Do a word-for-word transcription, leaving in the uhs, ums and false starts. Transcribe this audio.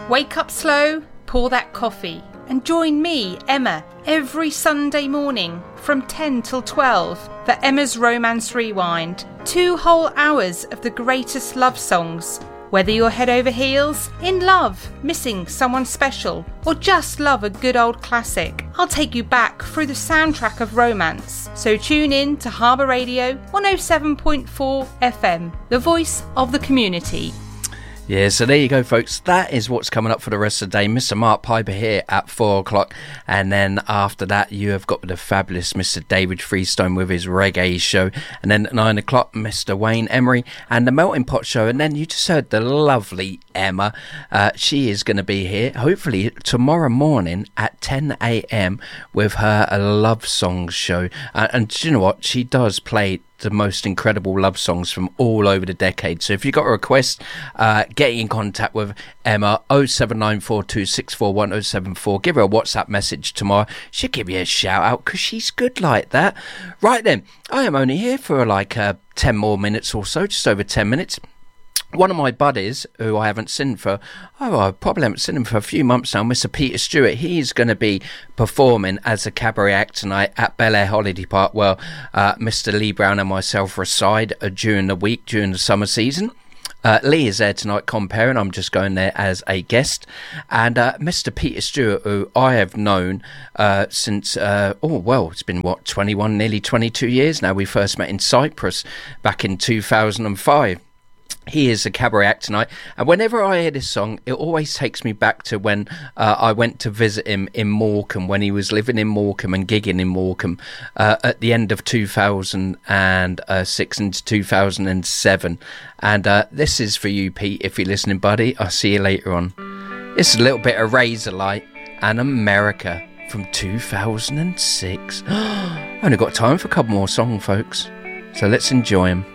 Wake up slow, pour that coffee, and join me, Emma, every Sunday morning from ten till twelve for Emma's Romance Rewind. Two whole hours of the greatest love songs. Whether you're head over heels, in love, missing someone special, or just love a good old classic, I'll take you back through the soundtrack of romance. So tune in to Harbour Radio one oh seven point four F M, the voice of the community. Yeah, so there you go, folks. That is what's coming up for the rest of the day. Mister Mark Piper here at four o'clock. And then after that, you have got the fabulous Mister David Freestone with his reggae show. And then at nine o'clock, Mister Wayne Emery and the Melting Pot show. And then you just heard the lovely Emma. Uh, she is going to be here, hopefully, tomorrow morning at ten a.m. with her Love Songs show. Uh, and do you know what? She does play the most incredible love songs from all over the decade. So if you've got a request, uh, get in contact with Emma, oh seven nine four two six four one oh seven four. Give her a WhatsApp message tomorrow. She'll give you a shout out because she's good like that. Right then, I am only here for like uh, ten more minutes or so, just over ten minutes. One of my buddies, who I haven't seen for, oh, I probably haven't seen him for a few months now, Mister Peter Stewart, he's going to be performing as a cabaret act tonight at Bel Air Holiday Park. Well, uh, Mister Lee Brown and myself reside uh, during the week, during the summer season. Uh, Lee is there tonight comparing. I'm just going there as a guest. And uh, Mister Peter Stewart, who I have known uh, since, uh, oh, well, it's been, what, twenty-one, nearly twenty-two years now. We first met in Cyprus back in two thousand five. He is a cabaret act tonight, and whenever I hear this song, it always takes me back to when uh, I went to visit him in Morecambe, when he was living in Morecambe and gigging in Morecambe uh, at the end of two thousand six into two thousand seven. And uh, this is for you, Pete, if you're listening, buddy. I'll see you later on. This is a little bit of Razorlight and America from two thousand six. Only got time for a couple more songs, folks, so let's enjoy them.